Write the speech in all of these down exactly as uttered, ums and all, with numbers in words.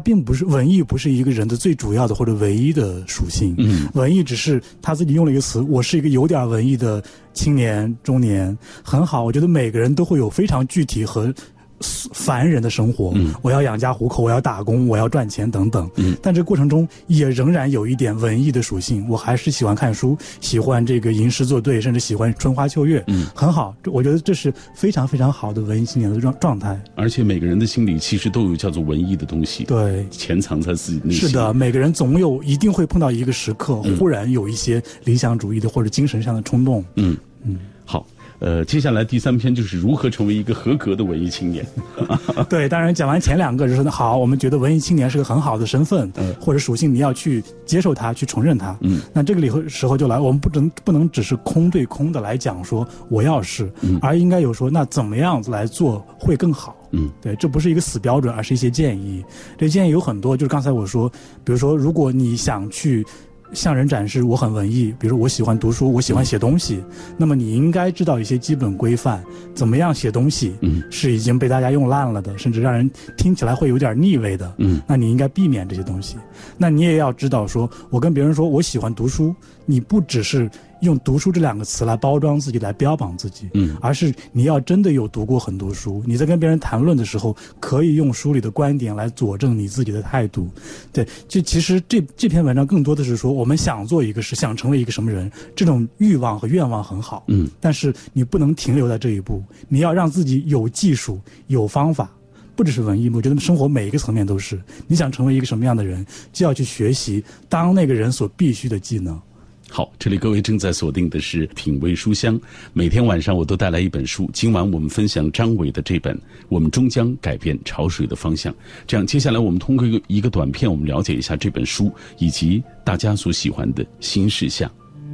并不是文艺，不是一个人的最主要的或者唯一的属性。嗯，文艺只是他自己用了一个词，我是一个有点文艺的青年中年，很好。我觉得每个人都会有非常具体和凡人的生活，嗯，我要养家糊口，我要打工，我要赚钱等等，嗯，但这过程中也仍然有一点文艺的属性，我还是喜欢看书，喜欢这个吟诗作对，甚至喜欢春花秋月，嗯，很好，我觉得这是非常非常好的文艺青年的状状态。 而且每个人的心里其实都有叫做文艺的东西， 对， 潜藏在自己内心。 是的，每个人总有一定会碰到一个时刻，嗯，忽然有一些理想主义的或者精神上的冲动。嗯嗯，好。呃，接下来第三篇就是如何成为一个合格的文艺青年。 对，当然讲完前两个就是好，我们觉得文艺青年是个很好的身份，嗯，或者属性，你要去接受它，去承认它。嗯，那这个里时候就来，我们不能不能只是空对空的来讲说我要是，嗯，而应该有说那怎么样来做会更好。嗯，对，这不是一个死标准，而是一些建议。这建议有很多，就是刚才我说，比如说，如果你想去向人展示我很文艺，比如说我喜欢读书，我喜欢写东西，嗯，那么你应该知道一些基本规范，怎么样写东西，嗯，是已经被大家用烂了的，甚至让人听起来会有点腻味的，嗯，那你应该避免这些东西。那你也要知道说，我跟别人说我喜欢读书，你不只是用读书这两个词来包装自己，来标榜自己，嗯，而是你要真的有读过很多书，你在跟别人谈论的时候，可以用书里的观点来佐证你自己的态度。对，就其实这这篇文章更多的是说，我们想做一个事，想成为一个什么人，这种欲望和愿望很好，嗯，但是你不能停留在这一步，你要让自己有技术、有方法。不只是文艺，我觉得生活每一个层面都是。你想成为一个什么样的人，就要去学习当那个人所必须的技能。 好，这里各位正在锁定的是品味书香，每天晚上我都带来一本书，今晚我们分享张伟的这本《我们终将改变潮水的方向》。这样接下来我们通过一个一个短片，我们了解一下这本书以及大家所喜欢的新事项。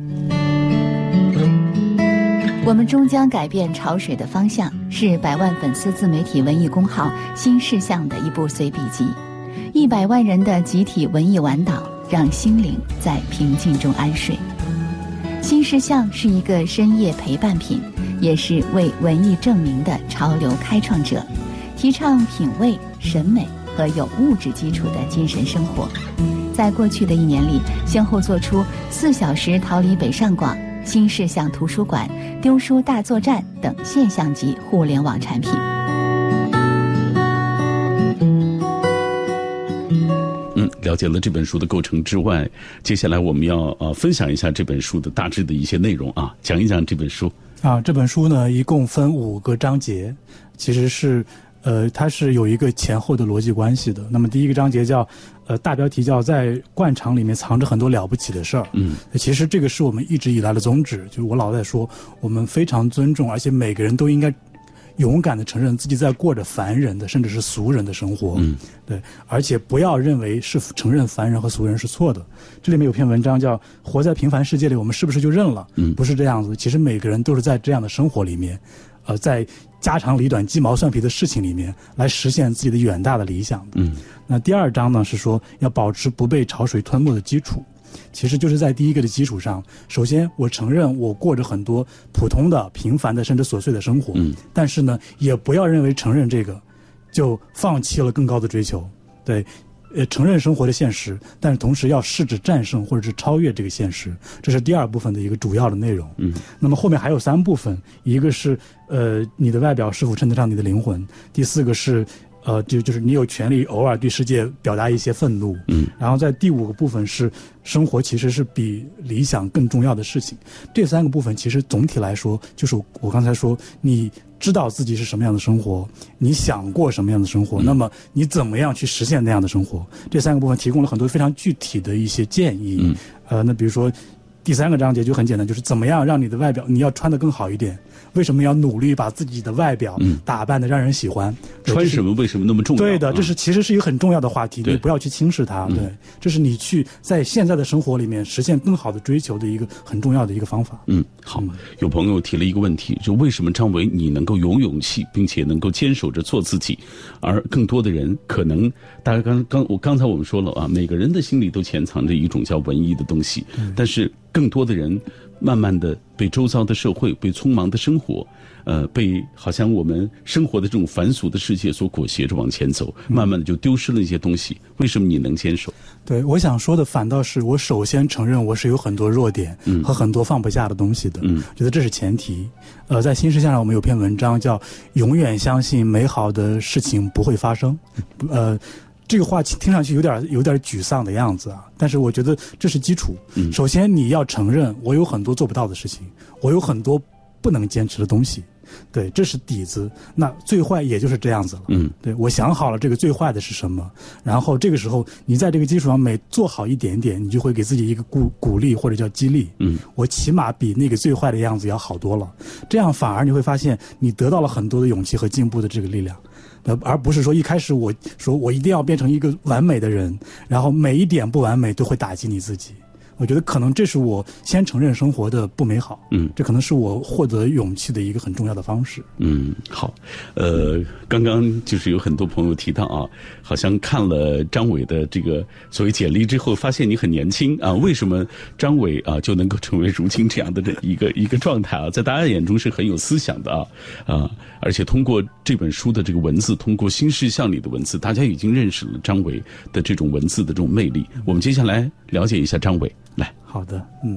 我们终将改变潮水的方向，是百万粉丝自媒体文艺公号新事项的一部随笔集，一百万人的集体文艺晚岛，让心灵在平静中安睡。新事项是一个深夜陪伴品，也是为文艺证明的潮流开创者，提倡品味、审美和有物质基础的精神生活。在过去的一年里，先后做出四小时逃离北上广、新事项图书馆、丢书大作战等现象级互联网产品。 嗯，了解了这本书的构成之外，接下来我们要呃分享一下这本书的大致的一些内容啊，讲一讲这本书啊。这本书呢，一共分五个章节，其实是呃，它是有一个前后的逻辑关系的。那么第一个章节叫呃，大标题叫在惯常里面藏着很多了不起的事儿。嗯，其实这个是我们一直以来的宗旨，就是我老在说，我们非常尊重，而且每个人都应该勇敢地承认自己在过着凡人的甚至是俗人的生活。嗯，对，而且不要认为是承认凡人和俗人是错的。这里面有篇文章叫活在平凡世界里，我们是不是就认了？嗯，不是这样子，其实每个人都是在这样的生活里面，呃，在家长里短鸡毛蒜皮的事情里面来实现自己的远大的理想的。嗯，那第二章呢是说要保持不被潮水吞没的基础，其实就是在第一个的基础上，首先我承认我过着很多普通的平凡的甚至琐碎的生活，嗯，但是呢也不要认为承认这个就放弃了更高的追求。对，呃，承认生活的现实，但是同时要试着战胜或者是超越这个现实，这是第二部分的一个主要的内容。嗯，那么后面还有三部分，一个是呃你的外表是否称得上你的灵魂，第四个是呃就就是你有权利偶尔对世界表达一些愤怒。嗯，然后在第五个部分是生活其实是比理想更重要的事情。这三个部分其实总体来说就是我刚才说，你知道自己是什么样的生活，你想过什么样的生活，嗯，那么你怎么样去实现那样的生活，这三个部分提供了很多非常具体的一些建议。嗯，呃，那比如说第三个章节就很简单，就是怎么样让你的外表，你要穿得更好一点，为什么要努力把自己的外表打扮得让人喜欢， 嗯，穿什么为什么那么重要？ 对的，这是其实是一个很重要的话题，你不要去轻视它。对，嗯，这是你去在现在的生活里面实现更好的追求的一个很重要的一个方法。 嗯，好，嗯，有朋友提了一个问题，就为什么张伟你能够有勇气并且能够坚守着做自己，而更多的人可能大家刚刚我刚才我们说了啊，每个人的心里都潜藏着一种叫文艺的东西，嗯，但是更多的人慢慢的被周遭的社会、被匆忙的生活，呃，被好像我们生活的这种繁俗的世界所裹挟着往前走，慢慢的就丢失了一些东西。为什么你能坚守？ 对，我想说的反倒是我首先承认我是有很多弱点和很多放不下的东西的，嗯，觉得这是前提。呃，在新事项上我们有篇文章叫“永远相信美好的事情不会发生”，呃。这个话听上去有点有点沮丧的样子啊，但是我觉得这是基础。嗯，首先你要承认我有很多做不到的事情，我有很多不能坚持的东西，对，这是底子。那最坏也就是这样子了。嗯，对，我想好了这个最坏的是什么，然后这个时候你在这个基础上每做好一点点，你就会给自己一个鼓鼓励或者叫激励。嗯，我起码比那个最坏的样子要好多了，这样反而你会发现你得到了很多的勇气和进步的这个力量。呃，而不是说一开始我说我一定要变成一个完美的人，然后每一点不完美都会打击你自己。我觉得可能这是我先承认生活的不美好，嗯，这可能是我获得勇气的一个很重要的方式。 嗯，好，呃，刚刚就是有很多朋友提到啊，好像看了张伟的这个所谓简历之后，发现你很年轻啊，为什么张伟啊就能够成为如今这样的这一个一个状态啊？在大家眼中是很有思想的啊啊，而且通过这本书的这个文字，通过新事项里的文字，大家已经认识了张伟的这种文字的这种魅力。我们接下来了解一下张伟。来， 好的，嗯。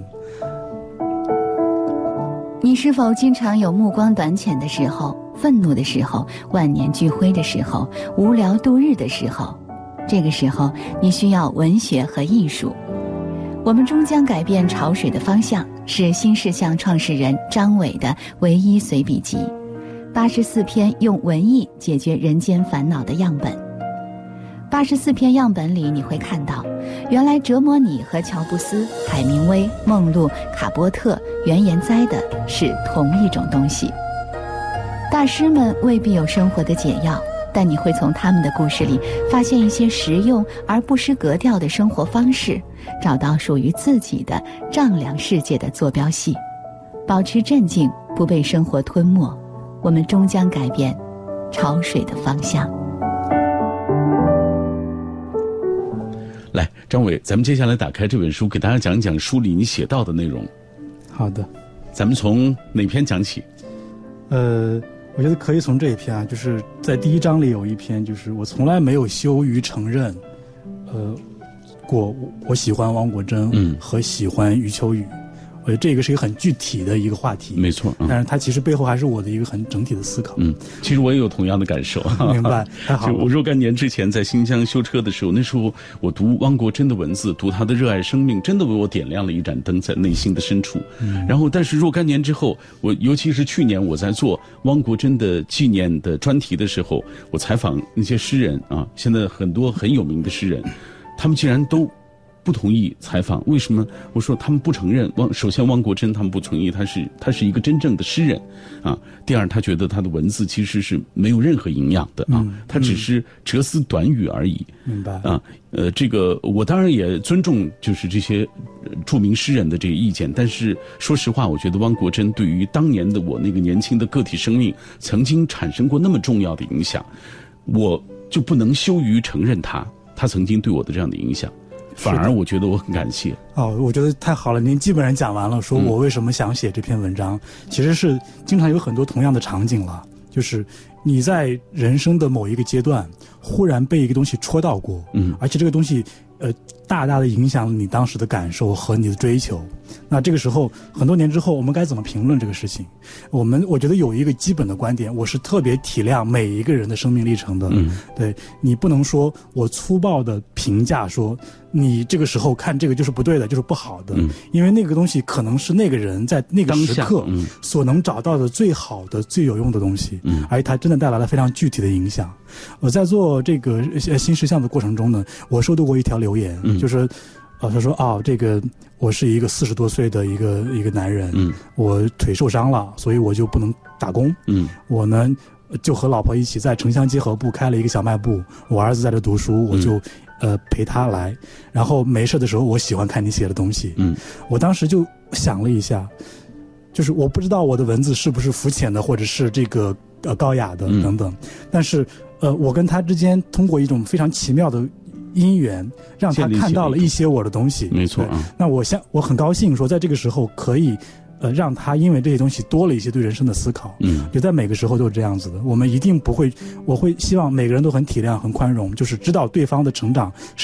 你是否经常有目光短浅的时候、愤怒的时候、万念俱灰的时候、无聊度日的时候？这个时候，你需要文学和艺术。我们终将改变潮水的方向，是新事项创始人张伟的唯一随笔集，八十四篇用文艺解决人间烦恼的样本。八十四篇样本里，你会看到，原来折磨你和乔布斯、海明威、梦露、卡波特、原研哉的是同一种东西。大师们未必有生活的解药，但你会从他们的故事里发现一些实用而不失格调的生活方式，找到属于自己的丈量世界的坐标系。保持镇静，不被生活吞没，我们终将改变潮水的方向。 来，张伟，咱们接下来打开这本书，给大家讲一讲书里你写到的内容。 好的， 咱们从哪篇讲起？ 呃，我觉得可以从这一篇啊，就是在第一章里有一篇，就是我从来没有羞于承认，呃，过我喜欢汪国真，嗯，和喜欢余秋雨。我觉得这个是一个很具体的一个话题， 没错，嗯、 但是它其实背后还是我的一个很整体的思考。 嗯，其实我也有同样的感受。 明白，太好了。 我若干年之前在新疆修车的时候，那时候我读汪国真的文字，读他的热爱生命，真的为我点亮了一盏灯在内心的深处。嗯、然后，但是若干年之后，我尤其是去年我在做汪国真的纪念的专题的时候，我采访那些诗人啊，现在很多很有名的诗人，他们竟然都不同意采访，为什么？我说他们不承认汪，首先汪国真他们不同意他是他是一个真正的诗人，啊，第二他觉得他的文字其实是没有任何营养的啊，嗯、他只是哲思短语而已。 明白啊？呃，这个我当然也尊重就是这些著名诗人的这个意见，但是说实话，我觉得汪国真对于当年的我那个年轻的个体生命曾经产生过那么重要的影响，我就不能羞于承认他他曾经对我的这样的影响。反而我觉得我很感谢哦，我觉得太好了，您基本上讲完了，说我为什么想写这篇文章，嗯、其实是经常有很多同样的场景了，就是你在人生的某一个阶段，忽然被一个东西戳到过，嗯，而且这个东西呃大大的影响了你当时的感受和你的追求。那这个时候很多年之后，我们该怎么评论这个事情？我们我觉得有一个基本的观点，我是特别体谅每一个人的生命历程的。嗯，对，你不能说我粗暴的评价说你这个时候看这个就是不对的，就是不好的，嗯、因为那个东西可能是那个人在那个时刻所能找到的最好的、最有用的东西，嗯、而它真的带来了非常具体的影响。我在做这个新事项的过程中呢，我收到过一条留言，嗯、就是。呃，他说哦，这个我是一个四十多岁的一个一个男人，嗯，我腿受伤了，所以我就不能打工，嗯，我呢就和老婆一起在城乡结合部开了一个小卖部，我儿子在这读书，我就、嗯、呃陪他来，然后没事的时候我喜欢看你写的东西，嗯，我当时就想了一下，就是我不知道我的文字是不是肤浅的，或者是这个呃高雅的等等，嗯、但是呃我跟他之间通过一种非常奇妙的因缘，让他看到了一些我的东西。 没错啊。 那我相我很高兴说，在这个时候可以。呃，让他因为这些东西多了一些对人生的思考。 嗯， 就在每个时候都是这样子的。我们一定不会，我会希望每个人都很体谅、很宽容，就是知道对方的成长是。